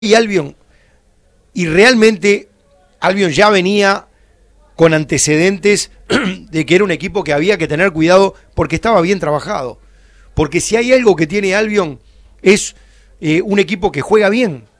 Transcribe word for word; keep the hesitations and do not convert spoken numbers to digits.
y Albion, y realmente Albion ya venía con antecedentes de que era un equipo que había que tener cuidado porque estaba bien trabajado. Porque si hay algo que tiene Albion es eh, un equipo que juega bien,